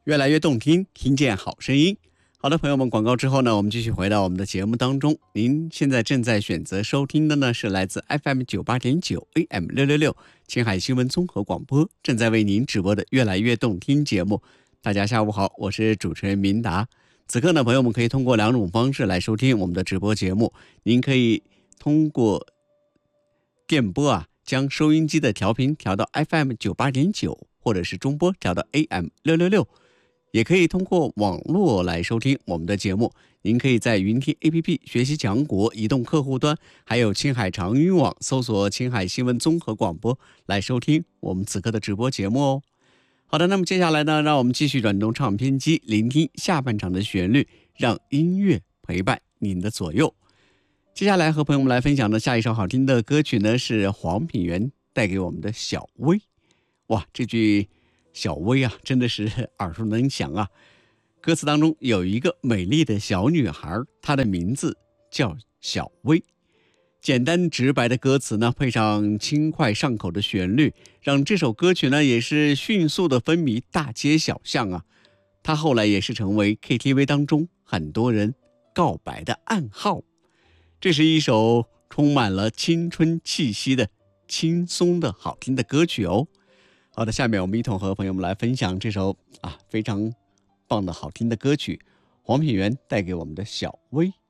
越来越动听，听见好声音。好的，朋友们，广告之后呢，我们继续回到我们的节目当中。您现在正在选择收听的呢，是来自 FM98.9 AM666 青海新闻综合广播正在为您直播的越来越动听节目。大家下午好，我是主持人明达。此刻呢，朋友们可以通过两种方式来收听我们的直播节目。您可以通过电波将收音机的调频调到 FM98.9，或者是中波调到 AM666。也可以通过网络来收听我们的节目。您可以在云听 APP 学习强国移动客户端，还有青海长云网搜索青海新闻综合广播来收听我们此刻的直播节目哦。好的，那么接下来呢，让我们继续转动唱片机，聆听下半场的旋律，让音乐陪伴您的左右。接下来和朋友们来分享的下一首好听的歌曲呢，是黄品源带给我们的小薇。哇，这句小薇真的是耳熟能详啊！歌词当中有一个美丽的小女孩，她的名字叫小薇。简单直白的歌词呢，配上轻快上口的旋律，让这首歌曲呢也是迅速的风靡大街小巷啊。它后来也是成为 KTV 当中很多人告白的暗号。这是一首充满了青春气息的轻松的好听的歌曲哦。好的，下面我们一同和朋友们来分享这首非常棒的好听的歌曲，黄品源带给我们的小薇。